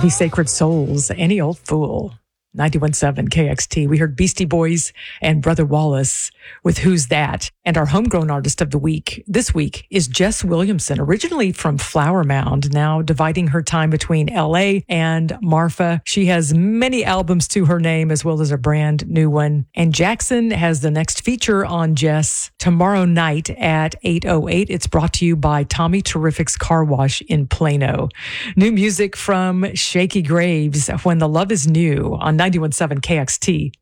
The Sacred Souls, Any Old Fool. 91.7 KXT. We heard Beastie Boys and Brother Wallace with Who's That? And our homegrown artist of the week this week is Jess Williamson, originally from Flower Mound, now dividing her time between LA and Marfa. She has many albums to her name as well as a brand new one. And Jackson has the next feature on Jess tomorrow night at 8:08. It's brought to you by Tommy Terrific's Car Wash in Plano. New music from Shaky Graves, When the Love is New, on 91.7 KXT.